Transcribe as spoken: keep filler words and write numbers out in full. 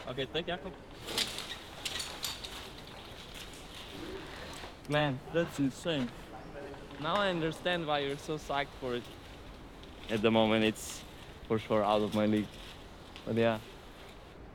Okay, thank you. Man, that's insane. Now I understand why you're so psyched for it. At the moment, it's for sure out of my league. But yeah.